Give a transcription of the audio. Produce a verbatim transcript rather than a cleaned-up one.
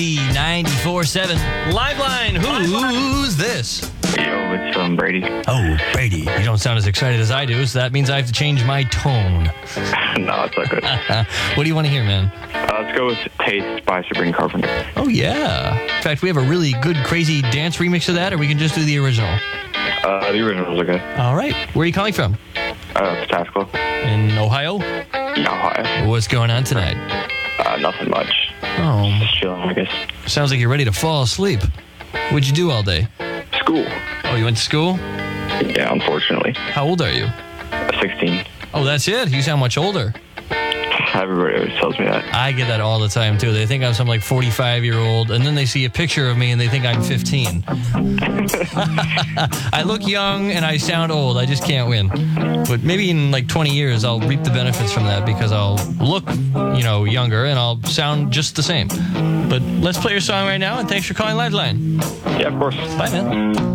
ninety-four seven Liveline. Who's this? Yo, it's um, Brady. Oh, Brady. You don't sound as excited as I do, so that means I have to change my tone. No, it's not good. What do you want to hear, man? Uh, let's go with Taste by Sabrina Carpenter. Oh, yeah. In fact, we have a really good, crazy dance remix of that, or we can just do the original. Uh, the originals are good. All right. Where are you calling from? Uh, Pataskla. In Ohio? In Ohio. What's going on tonight? Uh, nothing much. Oh, Just chilling, I guess. sounds like you're ready to fall asleep. What'd you do all day? School. Oh, you went to school? Yeah, unfortunately. How old are you? Uh, sixteen. Oh, that's it? You sound much older. Everybody always tells me that. I get that all the time, too. They think I'm some, like, forty-five-year-old, and then they see a picture of me, and they think I'm fifteen. I look young, and I sound old. I just can't win. But maybe in, like, twenty years, I'll reap the benefits from that because I'll look, you know, younger, and I'll sound just the same. But let's play your song right now, and thanks for calling Liveline. Yeah, of course. Bye, man.